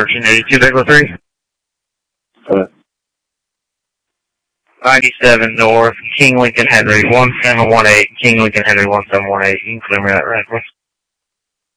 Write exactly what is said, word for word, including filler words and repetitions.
thirteen eighty-two, Echo three. Uh, ninety-seven North, King Lincoln Henry, one seven one eight, King Lincoln Henry, one seven one eight. You can clear me that record.